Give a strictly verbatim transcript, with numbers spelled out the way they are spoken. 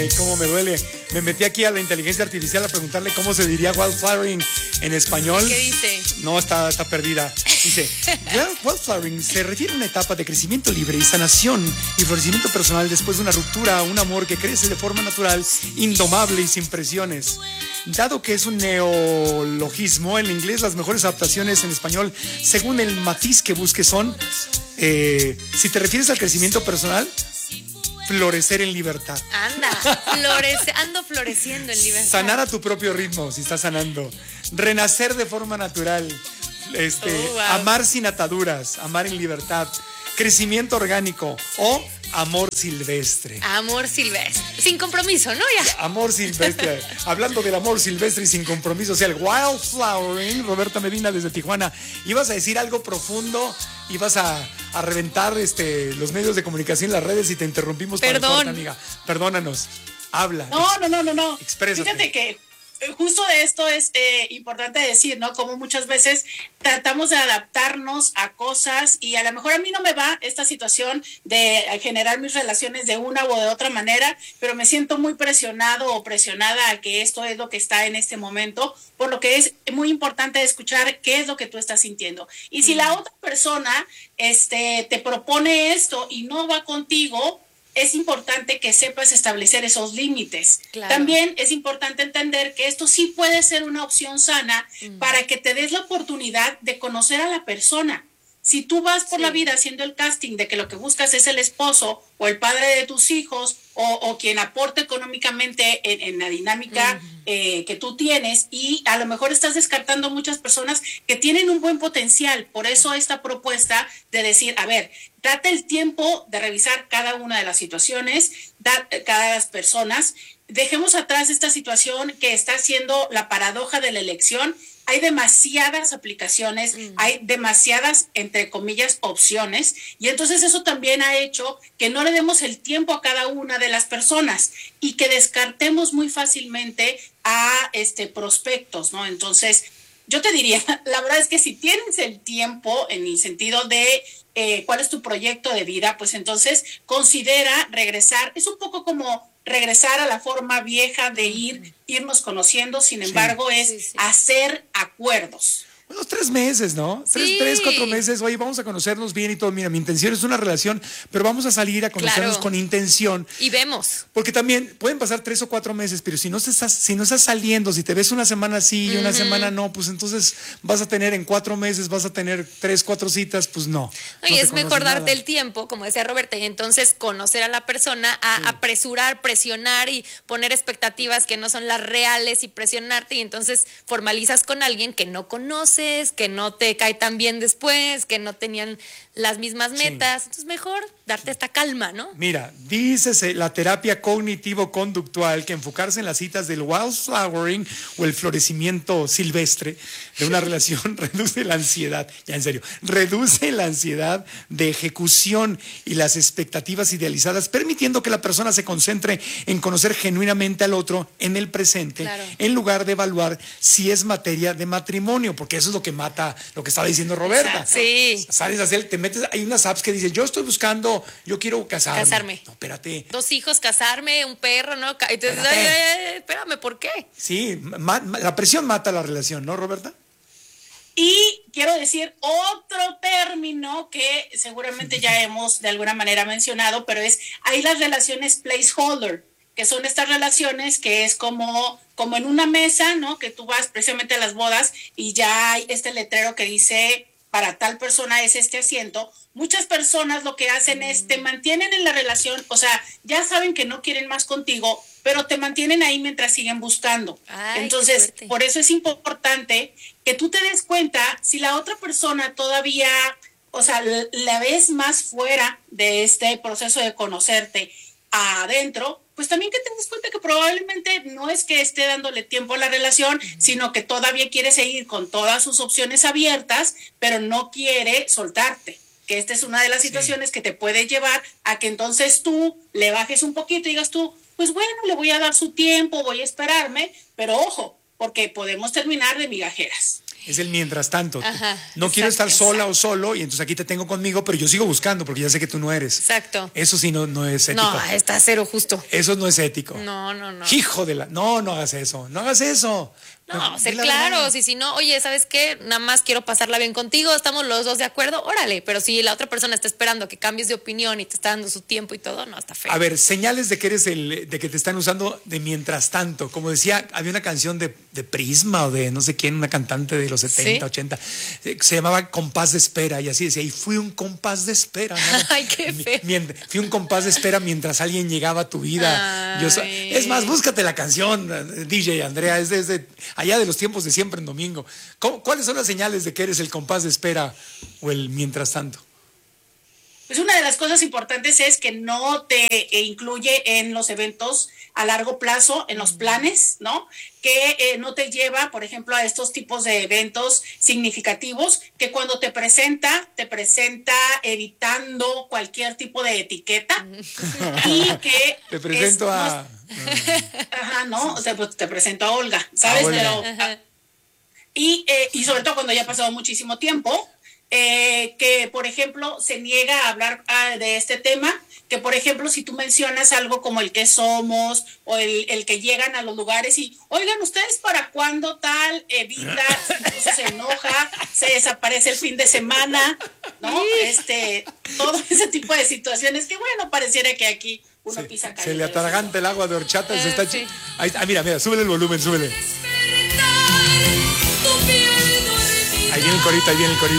Cómo me duele. Me metí aquí a la inteligencia artificial a preguntarle cómo se diría wildflowering en español. ¿Qué dice? No, está, está perdida. Dice, wildflowering se refiere a una etapa de crecimiento libre y sanación y florecimiento personal después de una ruptura, un amor que crece de forma natural, indomable y sin presiones. Dado que es un neologismo, en inglés las mejores adaptaciones en español, según el matiz que busques, son, eh, si te refieres al crecimiento personal, florecer en libertad. Anda, florece, ando floreciendo en libertad. Sanar a tu propio ritmo, si estás sanando. Renacer de forma natural. Este, Oh, wow. Amar sin ataduras, amar en libertad. Crecimiento orgánico o amor silvestre. Amor silvestre. Sin compromiso, ¿no? Ya. Amor silvestre. Hablando del amor silvestre y sin compromiso, o sea, el wildflowering, Roberta Medina desde Tijuana. Ibas a decir algo profundo, ibas a, a reventar este, los medios de comunicación, las redes y te interrumpimos. Perdón. Para el corte, amiga. Perdónanos. Habla. No, no, no, no, no. Exprésate. Fíjate que justo de esto es eh, importante decir, ¿no? Como muchas veces tratamos de adaptarnos a cosas y a lo mejor a mí no me va esta situación de generar mis relaciones de una o de otra manera, pero me siento muy presionado o presionada a que esto es lo que está en este momento, por lo que es muy importante escuchar qué es lo que tú estás sintiendo. Y si la otra persona este, te propone esto y no va contigo, es importante que sepas establecer esos límites. Claro. También es importante entender que esto sí puede ser una opción sana mm. para que te des la oportunidad de conocer a la persona. Si tú vas por sí. la vida haciendo el casting de que lo que buscas es el esposo o el padre de tus hijos o, o quien aporte económicamente en, en la dinámica uh-huh. eh, que tú tienes, y a lo mejor estás descartando muchas personas que tienen un buen potencial. Por eso esta propuesta de decir, a ver, date el tiempo de revisar cada una de las situaciones, da, cada las personas. Dejemos atrás esta situación que está siendo la paradoja de la elección. Hay demasiadas aplicaciones, mm. hay demasiadas, entre comillas, opciones, y entonces eso también ha hecho que no le demos el tiempo a cada una de las personas y que descartemos muy fácilmente a este, prospectos, ¿no? Entonces, yo te diría, la verdad es que si tienes el tiempo en el sentido de eh, cuál es tu proyecto de vida, pues entonces considera regresar. Es un poco como regresar a la forma vieja de ir, irnos conociendo, sin embargo, sí, es sí, sí. hacer acuerdos. Unos tres meses, ¿no? Tres, sí. tres, cuatro meses. Oye, vamos a conocernos bien y todo. Mira, mi intención es una relación, pero vamos a salir a conocernos claro. con intención. Y vemos. Porque también pueden pasar tres o cuatro meses, pero si no estás, si no estás saliendo, si te ves una semana sí y uh-huh. una semana no, pues entonces vas a tener en cuatro meses, vas a tener tres, cuatro citas, pues no. Oye, no es mejor nada. darte el tiempo, como decía Roberta, y entonces conocer a la persona, a sí. apresurar, presionar y poner expectativas que no son las reales y presionarte, y entonces formalizas con alguien que no conoces, que no te cae tan bien después, que no tenían las mismas metas. Sí. Entonces mejor darte esta calma, ¿no? Mira, dícese la terapia cognitivo-conductual que enfocarse en las citas del wildflowering o el florecimiento silvestre de una relación reduce la ansiedad, ya en serio, reduce la ansiedad de ejecución y las expectativas idealizadas, permitiendo que la persona se concentre en conocer genuinamente al otro en el presente, claro. en lugar de evaluar si es materia de matrimonio, porque eso es lo que mata lo que estaba diciendo Roberta. Sí. Sales a hacer, te metes, hay unas apps que dicen, yo estoy buscando, yo quiero casarme. Casarme. No, espérate. Dos hijos, casarme, un perro, ¿no? Entonces, ay, ay, ay, espérame, ¿por qué? Sí, ma- la presión mata la relación, ¿no, Roberta? Y quiero decir otro término que seguramente ya hemos de alguna manera mencionado, pero es, hay las relaciones placeholder, que son estas relaciones que es como, como en una mesa, ¿no? Que tú vas precisamente a las bodas y ya hay este letrero que dice, para tal persona es este asiento. Muchas personas lo que hacen mm. es te mantienen en la relación, o sea, ya saben que no quieren más contigo, pero te mantienen ahí mientras siguen buscando. Ay, entonces, por eso es importante que tú te des cuenta si la otra persona todavía, o sea, la ves más fuera de este proceso de conocerte adentro, pues también que te des cuenta que probablemente no es que esté dándole tiempo a la relación, uh-huh. sino que todavía quiere seguir con todas sus opciones abiertas, pero no quiere soltarte. Que esta es una de las situaciones sí. que te puede llevar a que entonces tú le bajes un poquito y digas tú, pues bueno, le voy a dar su tiempo, voy a esperarme, pero ojo, porque podemos terminar de migajeras. Es el mientras tanto. Ajá, no quiero estar exacto, sola o solo y entonces aquí te tengo conmigo, pero yo sigo buscando porque ya sé que tú no eres. Exacto. Eso sí no, no es ético. No, está cero justo. Eso no es ético. No, no, no. Hijo de la... No, no hagas eso. No hagas eso. No, ser di la claros. verdad. Y si no, oye, ¿sabes qué? Nada más quiero pasarla bien contigo, estamos los dos de acuerdo, órale. Pero si la otra persona está esperando que cambies de opinión y te está dando su tiempo y todo, no, está feo. A ver, señales de que eres el, de que te están usando de mientras tanto. Como decía, había una canción de, de Prisma o de no sé quién, una cantante de los setenta, ¿Sí? ochenta, eh, se llamaba Compás de Espera y así decía, y fui un compás de espera. ¿no? Ay, qué Mi- feo. mien- Fui un compás de espera mientras alguien llegaba a tu vida. Yo sa- Ay. es más, búscate la canción, eh, D J Andrea, es desde allá de los tiempos de siempre en domingo. ¿Cómo- ¿Cuáles son las señales de que eres el compás de espera o el mientras tanto? Pues una de las cosas importantes es que no te eh, incluye en los eventos a largo plazo, en los planes, ¿no? Que eh, no te lleva, por ejemplo, a estos tipos de eventos significativos, que cuando te presenta, te presenta evitando cualquier tipo de etiqueta y que... Te presento es- a... Ajá, ¿no? O sea, pues te presento a Olga, ¿sabes? A Olga. Pero, Ajá. y, eh, y sobre todo cuando ya ha pasado muchísimo tiempo, eh, que por ejemplo se niega a hablar ah, de este tema, que por ejemplo si tú mencionas algo como el que somos o el, el que llegan a los lugares y, oigan, ¿ustedes para cuándo tal? Evita, incluso se enoja, se desaparece el fin de semana, ¿no? Este, todo ese tipo de situaciones que bueno, pareciera que aquí uno Se, pisa se caliente. le atraganta el agua de horchata y se Ah, está... sí. chi- Ahí, ah, mira, mira, súbele el volumen, súbele. Ahí viene el corito, ahí viene el corito.